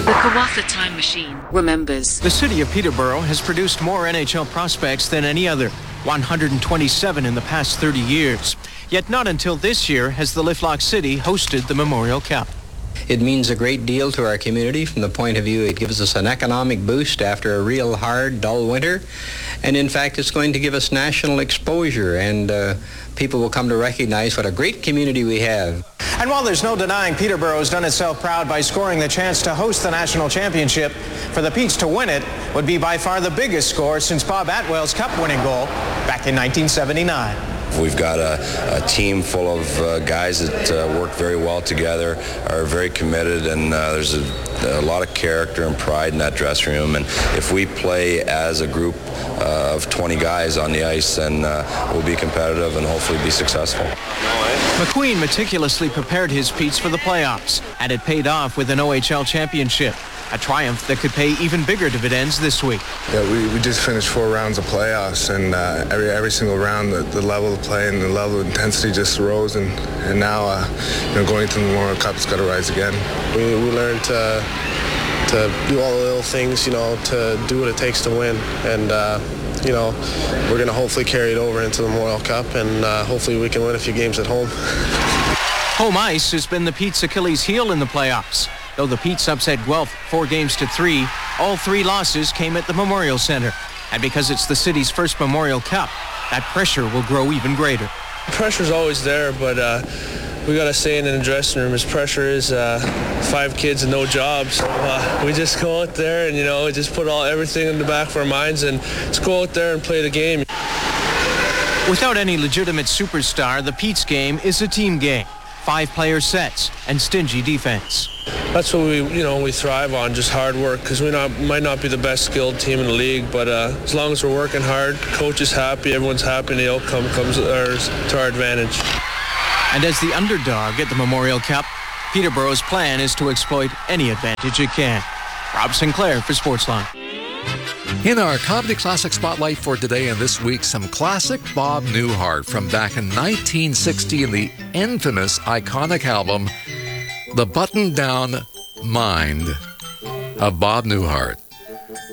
The Kawatha Time Machine remembers. The city of Peterborough has produced more NHL prospects than any other, 127 in the past 30 years. Yet not until this year has the Lifflock City hosted the Memorial Cup. It means a great deal to our community from the point of view it gives us an economic boost after a real hard, dull winter. And in fact, it's going to give us national exposure, and people will come to recognize what a great community we have. And while there's no denying Peterborough has done itself proud by scoring the chance to host the national championship, for the Petes to win it would be by far the biggest score since Bob Atwell's cup-winning goal back in 1979. We've got a team full of guys that work very well together, are very committed, and there's a lot of character and pride in that dressing room. And if we play as a group of 20 guys on the ice, then we'll be competitive and hopefully be successful. McQueen meticulously prepared his Petes for the playoffs, and it paid off with an OHL championship. A triumph that could pay even bigger dividends this week. Yeah, we just finished 4 rounds of playoffs, and every single round, the level of play and the level of intensity just rose, and now going to the Memorial Cup, it's got to rise again. We learned to do all the little things, to do what it takes to win, and we're going to hopefully carry it over into the Memorial Cup, and hopefully we can win a few games at home. Home ice has been the Petes' Achilles heel in the playoffs. Though the Petes upset Guelph 4-3, all 3 losses came at the Memorial Centre. And because it's the city's first Memorial Cup, that pressure will grow even greater. Pressure's always there, but we got to say in the dressing room, as pressure is 5 kids and no jobs. So, we just go out there and, just put everything in the back of our minds and just go out there and play the game. Without any legitimate superstar, the Petes game is a team game. 5-player sets and stingy defense. That's what we thrive on, just hard work, because we might not be the best skilled team in the league, but as long as we're working hard, coach is happy, everyone's happy, and the outcome comes to our advantage. And as the underdog at the Memorial Cup, Peterborough's plan is to exploit any advantage it can. Rob Sinclair for Sportsline. In our Comedy Classic Spotlight for today and this week, some classic Bob Newhart from back in 1960 in the infamous iconic album, The Button-Down Mind of Bob Newhart.